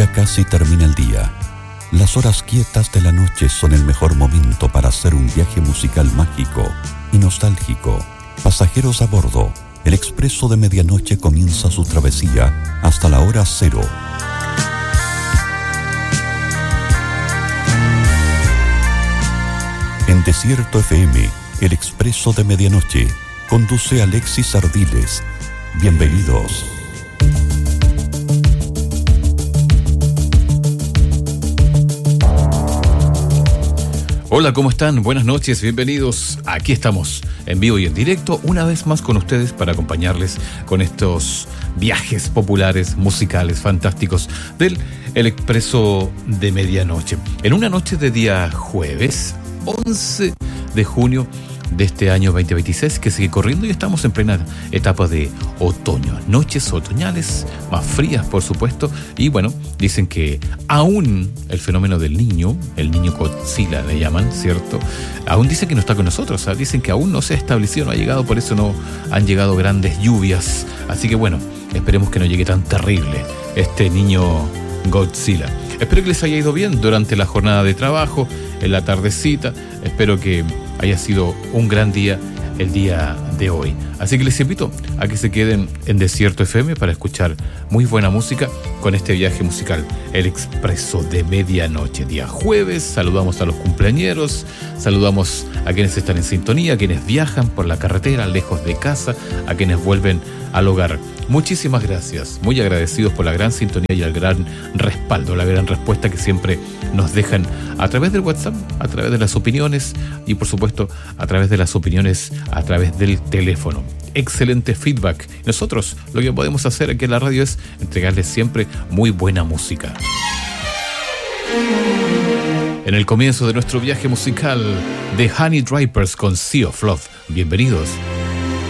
Ya casi termina el día. Las horas quietas de la noche son el mejor momento para hacer un viaje musical mágico y nostálgico. Pasajeros a bordo, el expreso de medianoche comienza su travesía hasta la hora cero. En Desierto FM, el expreso de medianoche, conduce Alexis Ardiles. Bienvenidos. Hola, ¿cómo están? Buenas noches, bienvenidos. Aquí estamos, en vivo y en directo, una vez más con ustedes para acompañarles con estos viajes populares, musicales, fantásticos del El Expreso de Medianoche. En una noche de día jueves, 11 de junio de este año 2026, que sigue corriendo y estamos en plena etapa de otoño. Noches otoñales, más frías por supuesto, y bueno, dicen que aún el fenómeno del niño, el niño Godzilla le llaman, ¿cierto? Aún dicen que no está con nosotros, ¿sabes? Dicen que aún no se ha establecido, no ha llegado, por eso no han llegado grandes lluvias. Así que bueno, esperemos que no llegue tan terrible este niño Godzilla. Espero que les haya ido bien durante la jornada de trabajo, en la tardecita. Espero que haya sido un gran día el día de hoy. Así que les invito a que se queden en Desierto FM para escuchar muy buena música con este viaje musical, El Expreso de Medianoche. Día jueves, saludamos a los cumpleañeros, saludamos a quienes están en sintonía, a quienes viajan por la carretera, lejos de casa, a quienes vuelven al hogar. Muchísimas gracias, muy agradecidos por la gran sintonía y el gran respaldo, la gran respuesta que siempre nos dejan a través del WhatsApp, a través de las opiniones y por supuesto a través de las opiniones a través del teléfono. Excelente feedback. Nosotros lo que podemos hacer aquí en la radio es entregarles siempre muy buena música. En el comienzo de nuestro viaje musical, The Honey Drippers con Sea of Love. Bienvenidos.